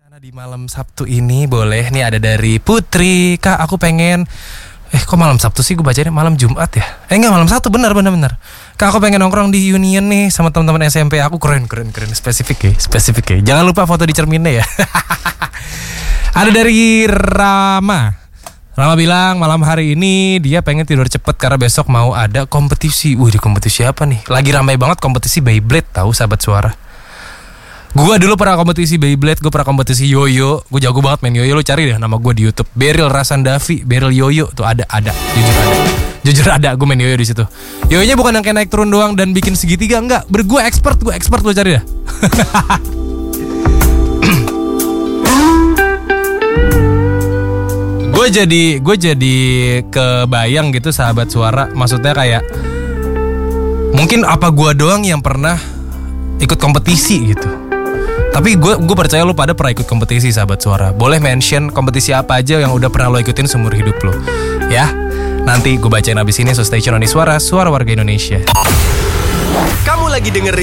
Karena di malam Sabtu ini boleh nih ada dari Putri. Kak, aku pengen kok malam Sabtu sih, gue bacanya malam Jumat ya? Enggak, malam Sabtu, benar. Kak, aku pengen nongkrong di Union nih sama teman-teman SMP aku. Keren. Spesifik ya. Jangan lupa foto di cerminnya ya. Ada dari Rama bilang malam hari ini dia pengen tidur cepet karena besok mau ada kompetisi. Di kompetisi apa nih? Lagi ramai banget kompetisi Beyblade, tahu sahabat suara. Gue dulu pernah kompetisi Beyblade, gue pernah kompetisi yoyo. Gue jago banget main yoyo, lu cari deh nama gue di YouTube. Beryl Rasandavi, Beryl yoyo tuh ada. Jujur ada, gue main yoyo di situ. Yoyonya bukan yang kayak naik turun doang dan bikin segitiga, enggak. Gue expert, lu cari dah. Gue jadi kebayang gitu sahabat suara. Maksudnya kayak mungkin apa gue doang yang pernah ikut kompetisi gitu. Tapi gue percaya lo pada pernah ikut kompetisi sahabat suara. Boleh mention kompetisi apa aja yang udah pernah lo ikutin seumur hidup lo. Ya, nanti gue bacain abis ini. So stay tune on di Suara Warga Indonesia. Kamu lagi dengerin